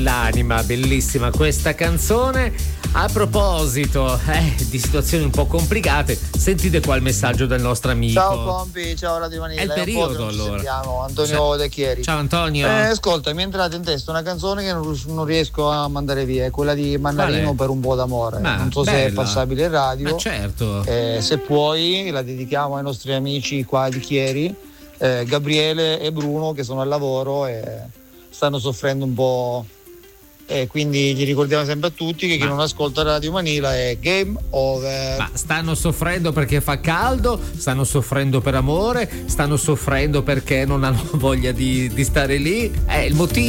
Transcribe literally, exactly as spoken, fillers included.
L'anima, bellissima questa canzone. A proposito eh, di situazioni un po' complicate, sentite qua il messaggio del nostro amico. Ciao Pompi, ciao Radio Vanilla. È il periodo allora. Sentiamo, Antonio Ciao. De Chieri. Ciao Antonio. Eh, ascolta, mi è entrata in testa una canzone che non, non riesco a mandare via, è quella di Mannarino per un po' d'amore. Ma, non so bella. se è passabile in radio. Ma certo. Eh, se puoi, la dedichiamo ai nostri amici qua di Chieri, eh, Gabriele e Bruno, che sono al lavoro e stanno soffrendo un po'. E quindi gli ricordiamo sempre a tutti che chi Ma... non ascolta Radio Manila è game over. Ma stanno soffrendo perché fa caldo, stanno soffrendo per amore, stanno soffrendo perché non hanno voglia di, di stare lì. È il motivo.